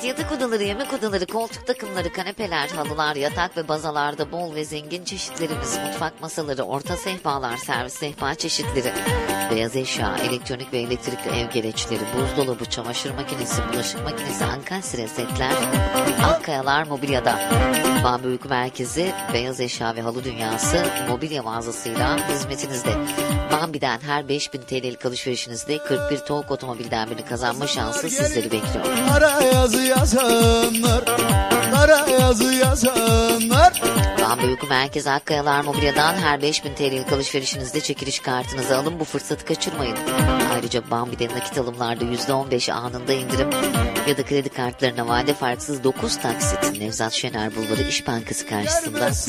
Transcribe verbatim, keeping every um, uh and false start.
yatak odaları, yemek odaları, koltuk takımları, kanepeler, halılar, yatak ve bazalarda bol ve zengin çeşitlerimiz, mutfak masaları, orta sehpalar, servis sehpa çeşitleri, beyaz eşya, elektronik ve elektrikli ev gereçleri, buzdolabı, çamaşır makinesi, bulaşık makinesi, ankastre setler, Akkayalar Mobilya'da. Bambi Uyku Merkezi, beyaz eşya ve halı dünyası mobilya mağazasıyla hizmetinizde. Bambi'den her beş bin T L'lik alışverişinizde kırk bir TOG otomobilden birini kazanma şansı sizleri bekliyor. Kara yazı yazanlar, kara yazı yazanlar. Bambi Uyku Merkezi Akkayalar Mobilya'dan her beş bin T L'lik alışverişinizde çekiliş kartınızı alın, bu fırsatı kaçırmayın. Ayrıca Bambi'de nakit alımlarda yüzde on beş anında indirim ya da kredi kartlarına vade farksız dokuz taksit Nevzat Şener Bulvarı İş Bankası karşısında.